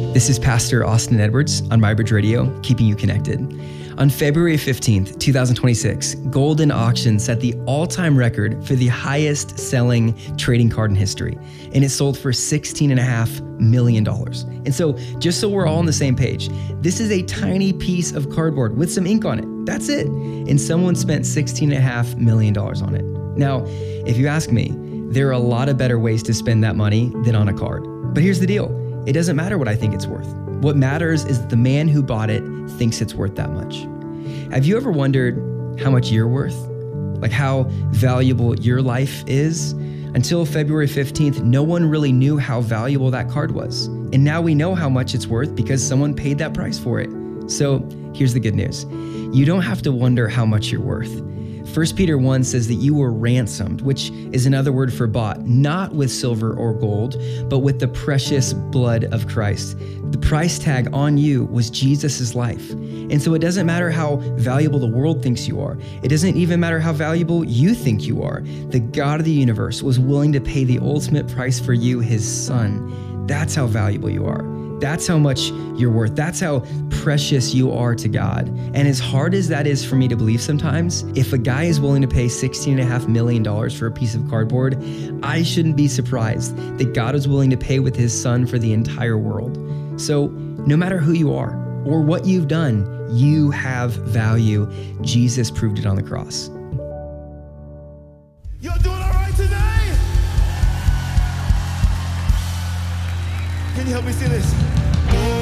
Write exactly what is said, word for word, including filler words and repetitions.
This is Pastor Austin Edwards on MyBridge Radio, keeping you connected. On February fifteenth, two thousand twenty-six, Goldin Auction set the all-time record for the highest selling trading card in history, and it sold for sixteen and a half million dollars. And so, just so we're all on the same page, this is a tiny piece of cardboard with some ink on it. That's it. And someone spent sixteen and a half million dollars on it. Now, if you ask me, there are a lot of better ways to spend that money than on a card. But here's the deal. It doesn't matter what I think it's worth. What matters is that the man who bought it thinks it's worth that much. Have you ever wondered how much you're worth? Like how valuable your life is? Until February fifteenth, no one really knew how valuable that card was. And now we know how much it's worth because someone paid that price for it. So here's the good news. You don't have to wonder how much you're worth. First Peter one says that you were ransomed, which is another word for bought, not with silver or gold, but with the precious blood of Christ. The price tag on you was Jesus's life. And so it doesn't matter how valuable the world thinks you are. It doesn't even matter how valuable you think you are. The God of the universe was willing to pay the ultimate price for you, his son. That's how valuable you are. That's how much you're worth. That's how precious you are to God. And as hard as that is for me to believe sometimes, if a guy is willing to pay sixteen and a half million dollars for a piece of cardboard, I shouldn't be surprised that God is willing to pay with his son for the entire world. So no matter who you are or what you've done, you have value. Jesus proved it on the cross. You're doing all right today? Can you help me see this?